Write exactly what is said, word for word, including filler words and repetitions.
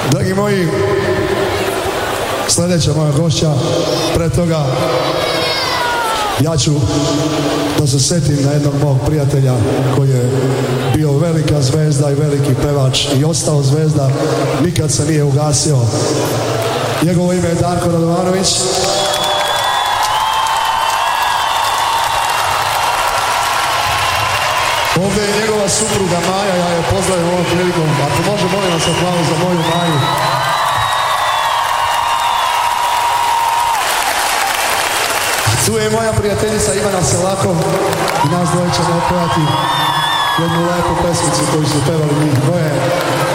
Dragi moji, sljedeća moja gošća, pre toga ja ću da se setim na jednog mog prijatelja koji je bio velika zvezda i veliki pevač i ostao zvezda, nikad se nije ugasio. Njegovo ime je Darko Radovanović. Ovdje je njegova supruga Maja, ja je pozdravim ovom prilikom. Ako može, molim vas aplauz za moju Maju. Tu je moja prijateljica Ivana Selakov i nas dvoje ćemo otpevati jednu lepu pesmicu koju su pevali mi dvoje.